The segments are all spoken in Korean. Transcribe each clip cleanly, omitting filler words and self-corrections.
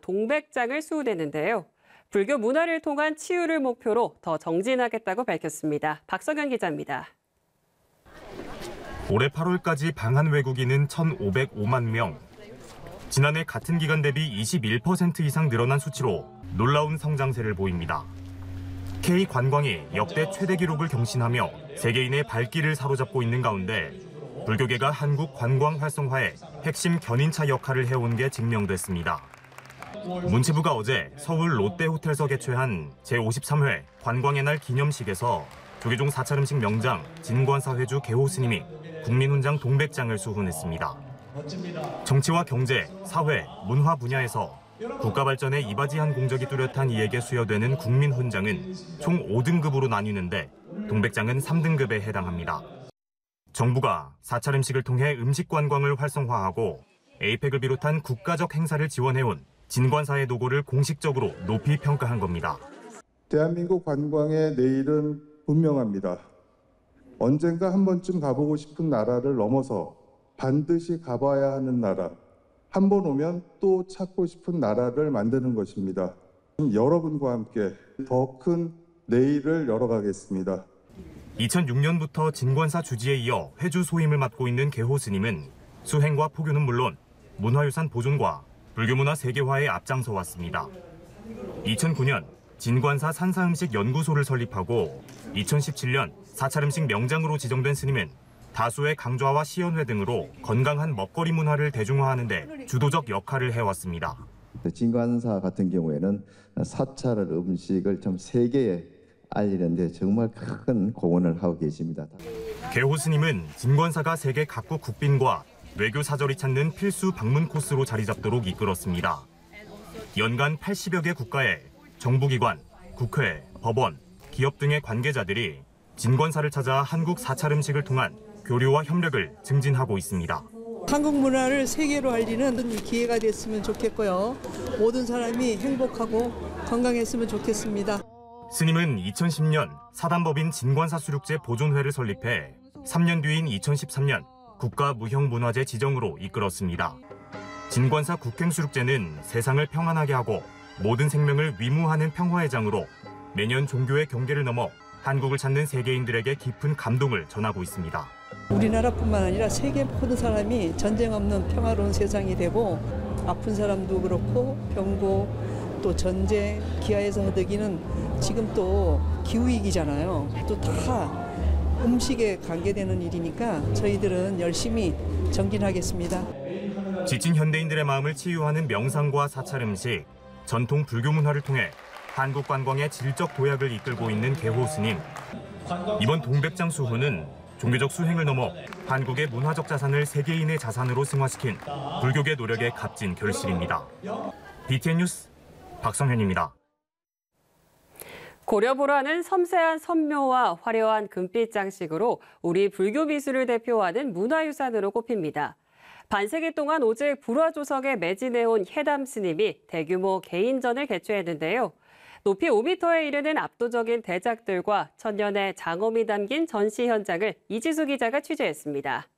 동백장을 수호되는데요. 불교 문화를 통한 치유를 목표로 더 정진하겠다고 밝혔습니다. 박성현 기자입니다. 올해 8월까지 방한 외국인은 1,505만 명. 지난해 같은 기간 대비 21% 이상 늘어난 수치로 놀라운 성장세를 보입니다. K관광이 역대 최대 기록을 경신하며 세계인의 발길을 사로잡고 있는 가운데 불교계가 한국 관광 활성화에 핵심 견인차 역할을 해온 게 증명됐습니다. 문체부가 어제 서울 롯데호텔에서 개최한 제53회 관광의 날 기념식에서 조계종 사찰음식 명장 진관사 회주 개호 스님이 국민훈장 동백장을 수훈했습니다. 정치와 경제, 사회, 문화 분야에서 국가 발전에 이바지한 공적이 뚜렷한 이에게 수여되는 국민훈장은 총 5등급으로 나뉘는데 동백장은 3등급에 해당합니다. 정부가 사찰 음식을 통해 음식 관광을 활성화하고 에이펙을 비롯한 국가적 행사를 지원해온 진관사의 노고를 공식적으로 높이 평가한 겁니다. 대한민국 관광의 내일은 분명합니다. 언젠가 한 번쯤 가보고 싶은 나라를 넘어서 반드시 가봐야 하는 나라, 한 번 오면 또 찾고 싶은 나라를 만드는 것입니다. 여러분과 함께 더 큰 내일을 열어가겠습니다. 2006년부터 진관사 주지에 이어 회주 소임을 맡고 있는 개호 스님은 수행과 포교는 물론 문화유산 보존과 불교문화 세계화에 앞장서 왔습니다. 2009년 진관사 산사음식 연구소를 설립하고 2017년 사찰음식 명장으로 지정된 스님은 다수의 강좌와 시연회 등으로 건강한 먹거리 문화를 대중화하는 데 주도적 역할을 해왔습니다. 진관사 같은 경우에는 사찰 음식을 좀 세계에 알리는 데 정말 큰 공헌을 하고 계십니다. 개호 스님은 진관사가 세계 각국 국빈과 외교 사절이 찾는 필수 방문 코스로 자리 잡도록 이끌었습니다. 연간 80여 개 국가의 정부기관, 국회, 법원, 기업 등의 관계자들이 진관사를 찾아 한국 사찰 음식을 통한 교류와 협력을 증진하고 있습니다. 한국 문화를 세계로 알리는 기회가 됐으면 좋겠고요. 모든 사람이 행복하고 건강했으면 좋겠습니다. 스님은 2010년 사단법인 진관사 수륙제 보존회를 설립해 3년 뒤인 2013년 국가무형문화재 지정으로 이끌었습니다. 진관사 국행수륙제는 세상을 평안하게 하고 모든 생명을 위무하는 평화의 장으로 매년 종교의 경계를 넘어 한국을 찾는 세계인들에게 깊은 감동을 전하고 있습니다. 우리나라뿐만 아니라 세계 모든 사람이 전쟁 없는 평화로운 세상이 되고 아픈 사람도 그렇고 병고 또 전쟁 기아에서 허덕이는 지금 또 기후위기잖아요. 또 다 음식에 관계되는 일이니까 저희들은 열심히 정진하겠습니다. 지친 현대인들의 마음을 치유하는 명상과 사찰 음식, 전통 불교 문화를 통해 한국 관광의 질적 도약을 이끌고 있는 개호 스님. 이번 동백장 수훈은 종교적 수행을 넘어 한국의 문화적 자산을 세계인의 자산으로 승화시킨 불교계 노력의 값진 결실입니다. BTN 뉴스 박성현입니다. 고려보라는 섬세한 선묘와 화려한 금빛 장식으로 우리 불교 미술을 대표하는 문화유산으로 꼽힙니다. 반세기 동안 오직 불화조석에 매진해온 해담 스님이 대규모 개인전을 개최했는데요. 높이 5m에 이르는 압도적인 대작들과 천년의 장엄이 담긴 전시 현장을 이지수 기자가 취재했습니다.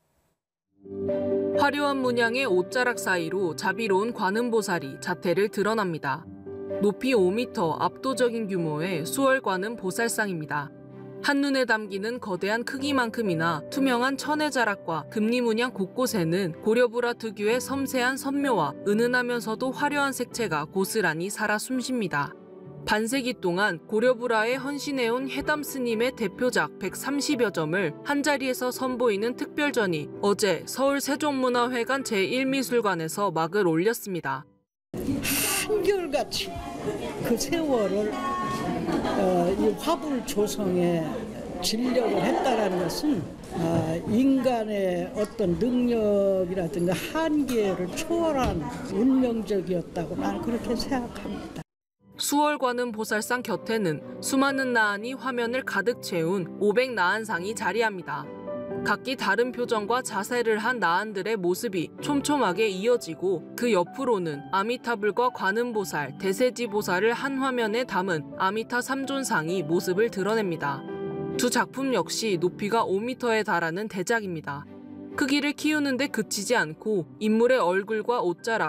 화려한 문양의 옷자락 사이로 자비로운 관음보살이 자태를 드러납니다. 높이 5m 압도적인 규모의 수월관음 보살상입니다. 한눈에 담기는 거대한 크기만큼이나 투명한 천의 자락과 금리문양 곳곳에는 고려불화 특유의 섬세한 선묘와 은은하면서도 화려한 색채가 고스란히 살아 숨쉽니다. 반세기 동안 고려불화에 헌신해온 해담 스님의 대표작 130여 점을 한자리에서 선보이는 특별전이 어제 서울 세종문화회관 제1미술관에서 막을 올렸습니다. 한결같이 그 세월을 이 화불 조성에 진력을 했다라는 것은 인간의 어떤 능력이라든가 한계를 초월한 운명적이었다고 나는 그렇게 생각합니다. 수월관음 보살상 곁에는 수많은 나안이 화면을 가득 채운 500나안상이 자리합니다. 각기 다른 표정과 자세를 한 나안들의 모습이 촘촘하게 이어지고 그 옆으로는 아미타불과 관음보살, 대세지보살을 한 화면에 담은 아미타 삼존상이 모습을 드러냅니다. 두 작품 역시 높이가 5m에 달하는 대작입니다. 크기를 키우는 데 그치지 않고 인물의 얼굴과 옷자락,